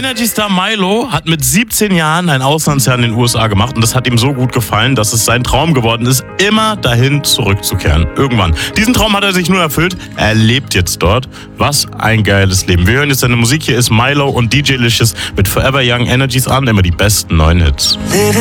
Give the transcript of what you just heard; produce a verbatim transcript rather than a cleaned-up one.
Energy-Star Milo hat mit siebzehn Jahren ein Auslandsjahr in den U S A gemacht und das hat ihm so gut gefallen, dass es sein Traum geworden ist, immer dahin zurückzukehren. Irgendwann. Diesen Traum hat er sich nur erfüllt. Er lebt jetzt dort. Was ein geiles Leben. Wir hören jetzt seine Musik. Hier ist Milo und D J Licious mit Forever Young Energies an. Immer die besten neuen Hits.